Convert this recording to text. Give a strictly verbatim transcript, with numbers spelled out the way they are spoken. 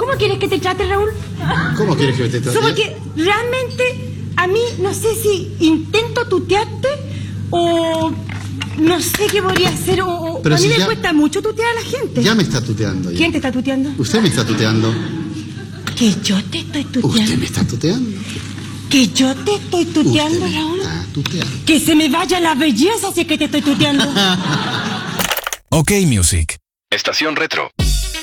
¿Cómo quieres que te trate, Raúl? ¿Cómo quieres que te trate? So, porque realmente a mí no sé si intento tutearte o no sé qué podría hacer. O, o Pero a mí si me ya- cuesta mucho tutear a la gente. Ya me está tuteando. Ya. ¿Quién te está tuteando? Usted me está tuteando. Que yo te estoy tuteando. Usted me está tuteando. Que yo te estoy tuteando, Usted me Raúl. está tuteando. Que se me vaya la belleza si es que te estoy tuteando. Ok Music. Estación Retro.